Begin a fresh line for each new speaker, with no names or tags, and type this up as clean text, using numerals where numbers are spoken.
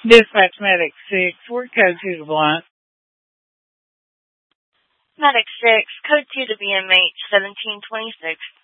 Dispatch Medic 6, word code 2 to Blunt.
Medic 6, code 2 to BMH 1726.